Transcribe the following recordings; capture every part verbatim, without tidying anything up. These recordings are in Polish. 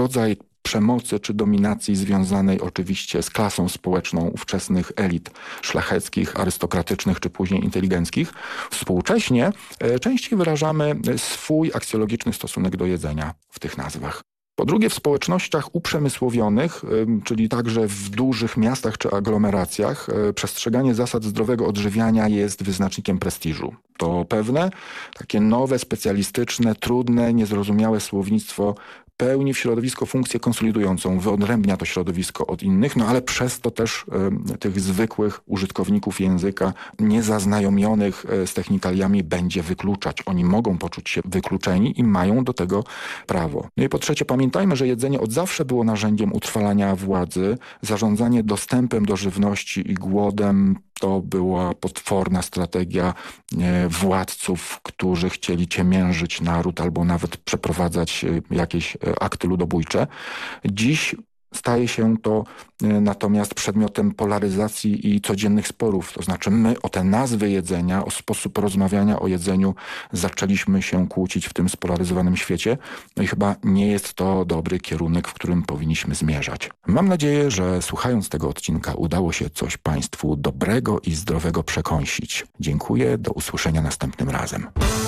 rodzaj przemocy czy dominacji związanej oczywiście z klasą społeczną ówczesnych elit szlacheckich, arystokratycznych czy później inteligenckich. Współcześnie częściej wyrażamy swój aksjologiczny stosunek do jedzenia w tych nazwach. Po drugie, w społecznościach uprzemysłowionych, czyli także w dużych miastach czy aglomeracjach, przestrzeganie zasad zdrowego odżywiania jest wyznacznikiem prestiżu. To pewne, takie nowe, specjalistyczne, trudne, niezrozumiałe słownictwo pełni w środowisku funkcję konsolidującą, wyodrębnia to środowisko od innych, no ale przez to też y, tych zwykłych użytkowników języka, niezaznajomionych y, z technikaliami będzie wykluczać. Oni mogą poczuć się wykluczeni i mają do tego prawo. No i po trzecie, pamiętajmy, że jedzenie od zawsze było narzędziem utrwalania władzy, zarządzanie dostępem do żywności i głodem. To była potworna strategia e, władców, którzy chcieli ciemiężyć naród albo nawet przeprowadzać e, jakieś e, akty ludobójcze. Dziś staje się to e, natomiast przedmiotem polaryzacji i codziennych sporów. To znaczy my o te nazwy jedzenia, o sposób rozmawiania o jedzeniu zaczęliśmy się kłócić w tym spolaryzowanym świecie. No i chyba nie jest to dobry kierunek, w którym powinniśmy zmierzać. Mam nadzieję, że słuchając tego odcinka udało się coś Państwu dobrego i zdrowego przekąsić. Dziękuję, do usłyszenia następnym razem.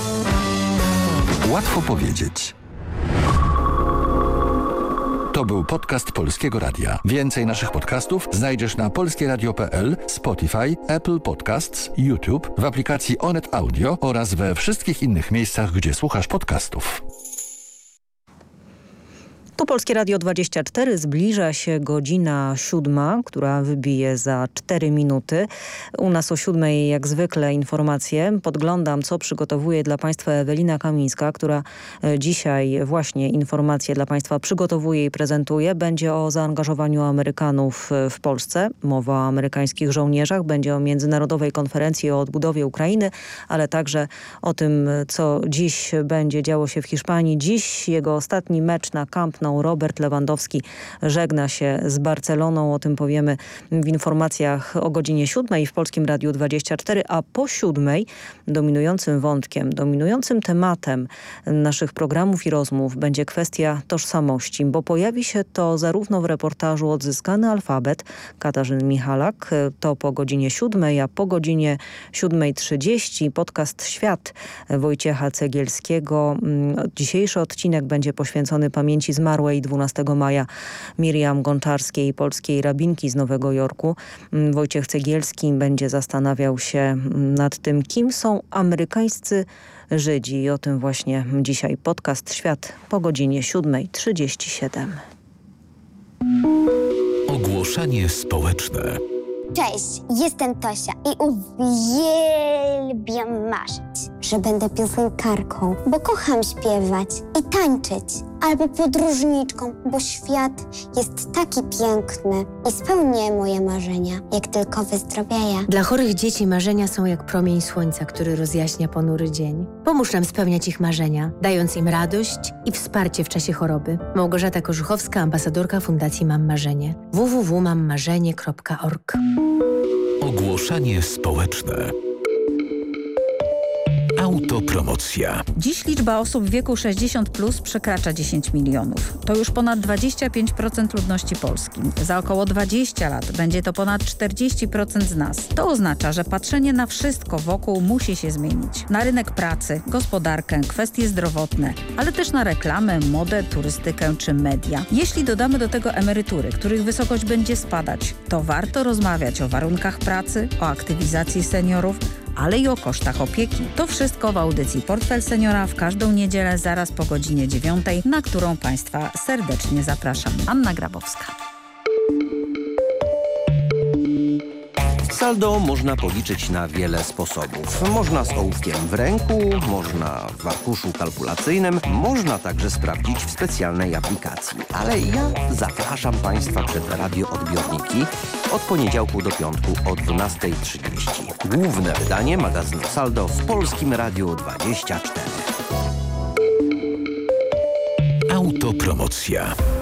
Łatwo powiedzieć. To był podcast Polskiego Radia. Więcej naszych podcastów znajdziesz na polskieradio kropka p l, Spotify, Apple Podcasts, YouTube, w aplikacji Onet Audio oraz we wszystkich innych miejscach, gdzie słuchasz podcastów. Tu Polskie Radio dwadzieścia cztery, zbliża się godzina siódma, która wybije za cztery minuty. U nas o siódmej jak zwykle informacje. Podglądam, co przygotowuje dla Państwa Ewelina Kamińska, która dzisiaj właśnie informacje dla Państwa przygotowuje i prezentuje. Będzie o zaangażowaniu Amerykanów w Polsce. Mowa o amerykańskich żołnierzach. Będzie o międzynarodowej konferencji o odbudowie Ukrainy, ale także o tym, co dziś będzie działo się w Hiszpanii. Dziś jego ostatni mecz na Camp Nou. Robert Lewandowski żegna się z Barceloną. O tym powiemy w informacjach o godzinie siódmej w Polskim Radiu dwadzieścia cztery, a po siódmej dominującym wątkiem, dominującym tematem naszych programów i rozmów będzie kwestia tożsamości, bo pojawi się to zarówno w reportażu Odzyskany alfabet Katarzyny Michalak, to po godzinie siódmej, a po godzinie siódmej trzydzieści podcast Świat Wojciecha Cegielskiego. Dzisiejszy odcinek będzie poświęcony pamięci zmarłej dwunastego maja Miriam Gonczarskiej, polskiej rabinki z Nowego Jorku. Wojciech Cegielski będzie zastanawiał się nad tym, kim są amerykańscy Żydzi. I o tym właśnie dzisiaj podcast Świat po godzinie siódmej trzydzieści siedem. Ogłoszenie społeczne. Cześć, jestem Tosia i uwielbiam marzyć, że będę piosenkarką, bo kocham śpiewać i tańczyć, albo podróżniczką, bo świat jest taki piękny i spełnię moje marzenia, jak tylko wyzdrowieję. Dla chorych dzieci marzenia są jak promień słońca, który rozjaśnia ponury dzień. Pomóż nam spełniać ich marzenia, dając im radość i wsparcie w czasie choroby. Małgorzata Korzuchowska, ambasadorka Fundacji Mam Marzenie. w w w kropka mam marzenie kropka org. Ogłoszenie społeczne. Autopromocja. Dziś liczba osób w wieku sześćdziesiąt plus przekracza dziesięć milionów. To już ponad dwadzieścia pięć procent ludności Polski. Za około dwadzieścia lat będzie to ponad czterdzieści procent z nas. To oznacza, że patrzenie na wszystko wokół musi się zmienić. Na rynek pracy, gospodarkę, kwestie zdrowotne, ale też na reklamę, modę, turystykę czy media. Jeśli dodamy do tego emerytury, których wysokość będzie spadać, to warto rozmawiać o warunkach pracy, o aktywizacji seniorów, ale i o kosztach opieki. To wszystko w audycji Portfel Seniora w każdą niedzielę zaraz po godzinie dziewiątej, na którą Państwa serdecznie zapraszam. Anna Grabowska. Saldo można policzyć na wiele sposobów. Można z ołówkiem w ręku, można w arkuszu kalkulacyjnym, można także sprawdzić w specjalnej aplikacji. Ale ja zapraszam Państwa przed radioodbiorniki od poniedziałku do piątku o dwunastej trzydzieści. Główne wydanie magazynu Saldo w Polskim Radiu dwadzieścia cztery. Autopromocja.